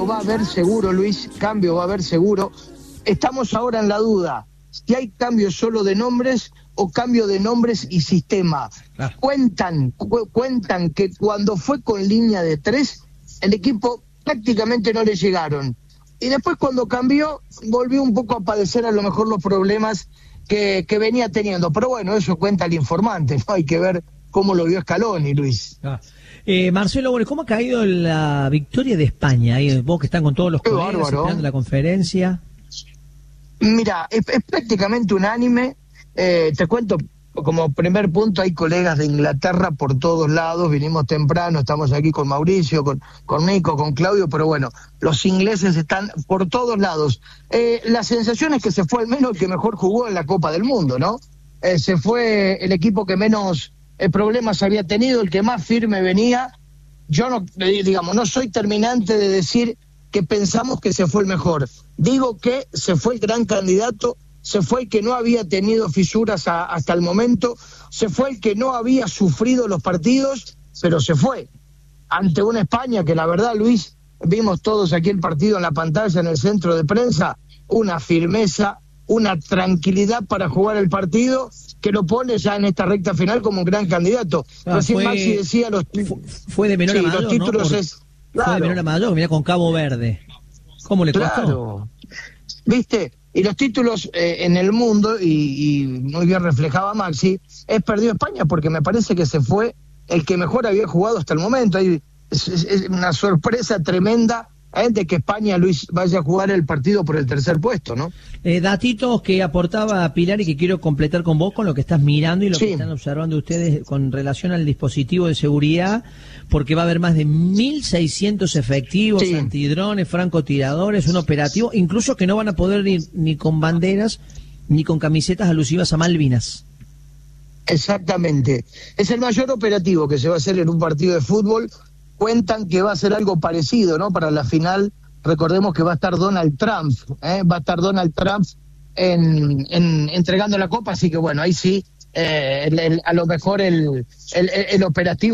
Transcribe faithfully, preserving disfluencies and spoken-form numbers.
cambio va a haber seguro, Luis, cambio va a haber seguro. Estamos ahora en la duda, si hay cambio solo de nombres o cambio de nombres y sistema. Claro. Cuentan, cu- cuentan que cuando fue con línea de tres, el equipo prácticamente no le llegaron. Y después cuando cambió, volvió un poco a padecer a lo mejor los problemas que, que venía teniendo. Pero bueno, eso cuenta el informante, ¿no? Hay que ver cómo lo vio Scaloni, Luis. Ah. Eh, Marcelo, bueno, ¿cómo ha caído la victoria de España? Ahí, vos que están con todos los Qué colegas bárbaro. esperando la conferencia. Mira, es, es prácticamente unánime. Eh, te cuento, como primer punto, hay colegas de Inglaterra por todos lados. Vinimos temprano, estamos aquí con Mauricio, con, con Nico, con Claudio, pero bueno, los ingleses están por todos lados. Eh, la sensación es que se fue al menos el que mejor jugó en la Copa del Mundo, ¿no? Eh, se fue el equipo que menos eh, problemas había tenido, el que más firme venía. Yo no, digamos, no soy terminante de decir que pensamos que se fue el mejor. Digo que se fue el gran candidato, se fue el que no había tenido fisuras a, hasta el momento, se fue el que no había sufrido los partidos, pero se fue. Ante una España que la verdad, Luis, vimos todos aquí el partido en la pantalla, en el centro de prensa, una firmeza, una tranquilidad para jugar el partido, que lo pone ya en esta recta final como un gran candidato. Ah, Recién fue, Maxi decía los fue, fue de menor sí, a mayor, los títulos, ¿no? Por, es claro, fue de menor a mayor, mirá, con Cabo Verde. ¿Cómo le costó? Claro, ¿viste? Y los títulos eh, en el mundo, y, y muy bien reflejaba Maxi, es perdió España porque me parece que se fue el que mejor había jugado hasta el momento. Hay, es, es, es una sorpresa tremenda eh, de que España, Luis, vaya a jugar el partido por el tercer puesto, ¿no? Eh, datitos que aportaba Pilar y que quiero completar con vos, con lo que estás mirando y lo sí. que están observando ustedes con relación al dispositivo de seguridad, porque va a haber más de mil seiscientos efectivos, sí. antidrones, francotiradores, un operativo, incluso que no van a poder ir ni con banderas ni con camisetas alusivas a Malvinas. Exactamente. Es el mayor operativo que se va a hacer en un partido de fútbol. Cuentan que va a ser algo parecido, ¿no? Para la final, recordemos que va a estar Donald Trump, ¿eh? Va a estar Donald Trump en, en, entregando la copa, así que bueno, ahí sí, eh, el, el, a lo mejor el, el, el operativo